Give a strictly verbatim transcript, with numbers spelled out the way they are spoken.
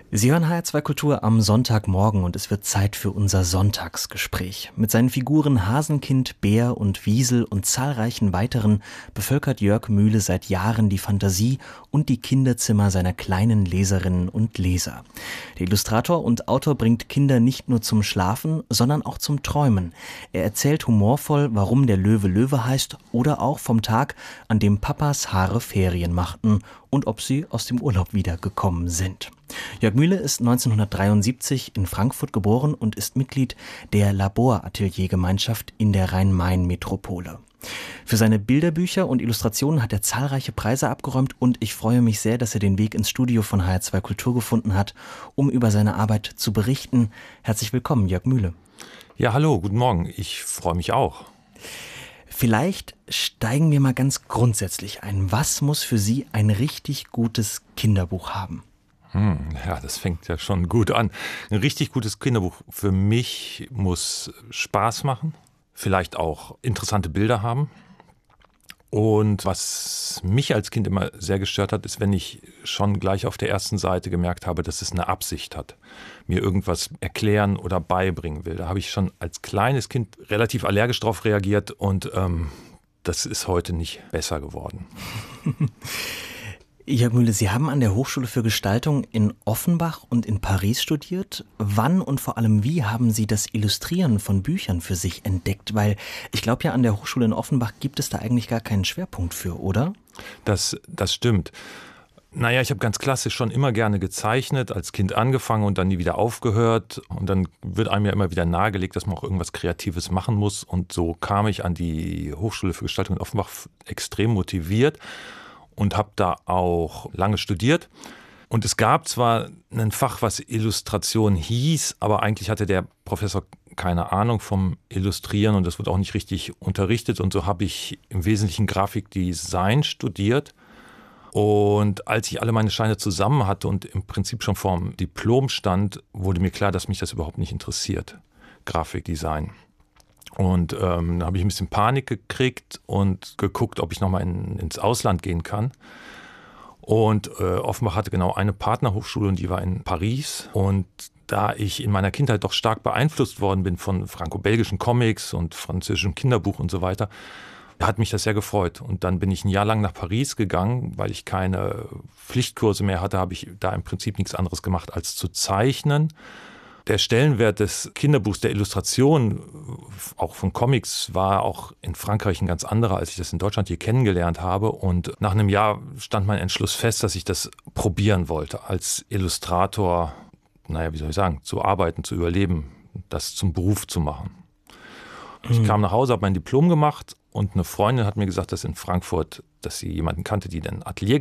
Sie hören H R zwei Kultur am Sonntagmorgen und es wird Zeit für unser Sonntagsgespräch. Mit seinen Figuren Hasenkind, Bär und Wiesel und zahlreichen weiteren bevölkert Jörg Mühle seit Jahren die Fantasie und die Kinderzimmer seiner kleinen Leserinnen und Leser. Der Illustrator und Autor bringt Kinder nicht nur zum Schlafen, sondern auch zum Träumen. Er erzählt humorvoll, warum der Löwe Löwe heißt oder auch vom Tag, an dem Papas Haare Ferien machten und ob sie aus dem Urlaub wiedergekommen sind. Jörg Mühle ist neunzehnhundertdreiundsiebzig in Frankfurt geboren und ist Mitglied der Laborateliergemeinschaft in der Rhein-Main-Metropole. Für seine Bilderbücher und Illustrationen hat er zahlreiche Preise abgeräumt und ich freue mich sehr, dass er den Weg ins Studio von H R zwei Kultur gefunden hat, um über seine Arbeit zu berichten. Herzlich willkommen, Jörg Mühle. Ja, hallo, guten Morgen. Ich freue mich auch. Vielleicht steigen wir mal ganz grundsätzlich ein. Was muss für Sie ein richtig gutes Kinderbuch haben? Hm, ja, das fängt ja schon gut an. Ein richtig gutes Kinderbuch für mich muss Spaß machen, vielleicht auch interessante Bilder haben. Und was mich als Kind immer sehr gestört hat, ist, wenn ich schon gleich auf der ersten Seite gemerkt habe, dass es eine Absicht hat, mir irgendwas erklären oder beibringen will. Da habe ich schon als kleines Kind relativ allergisch drauf reagiert und ähm, das ist heute nicht besser geworden. Jörg Mühle, Sie haben an der Hochschule für Gestaltung in Offenbach und in Paris studiert. Wann und vor allem wie haben Sie das Illustrieren von Büchern für sich entdeckt? Weil ich glaube ja, an der Hochschule in Offenbach gibt es da eigentlich gar keinen Schwerpunkt für, oder? Das, das stimmt. Naja, ich habe ganz klassisch schon immer gerne gezeichnet, als Kind angefangen und dann nie wieder aufgehört. Und dann wird einem ja immer wieder nahegelegt, dass man auch irgendwas Kreatives machen muss. Und so kam ich an die Hochschule für Gestaltung in Offenbach extrem motiviert und habe da auch lange studiert. Und es gab zwar ein Fach, was Illustration hieß, aber eigentlich hatte der Professor keine Ahnung vom Illustrieren und das wird auch nicht richtig unterrichtet. Und so habe ich im Wesentlichen Grafikdesign studiert. Und als ich alle meine Scheine zusammen hatte und im Prinzip schon vorm Diplom stand, wurde mir klar, dass mich das überhaupt nicht interessiert, Grafikdesign. Und ähm, da habe ich ein bisschen Panik gekriegt und geguckt, ob ich nochmal in, ins Ausland gehen kann. Und äh, Offenbach hatte genau eine Partnerhochschule und die war in Paris. Und da ich in meiner Kindheit doch stark beeinflusst worden bin von franco-belgischen Comics und französischem Kinderbuch und so weiter, hat mich das sehr gefreut. Und dann bin ich ein Jahr lang nach Paris gegangen, weil ich keine Pflichtkurse mehr hatte, habe ich da im Prinzip nichts anderes gemacht als zu zeichnen. Der Stellenwert des Kinderbuchs, der Illustration, auch von Comics, war auch in Frankreich ein ganz anderer, als ich das in Deutschland hier kennengelernt habe. Und nach einem Jahr stand mein Entschluss fest, dass ich das probieren wollte, als Illustrator, naja, wie soll ich sagen, zu arbeiten, zu überleben, das zum Beruf zu machen. Mhm. Ich kam nach Hause, habe mein Diplom gemacht und eine Freundin hat mir gesagt, dass in Frankfurt, dass sie jemanden kannte, die ein Atelier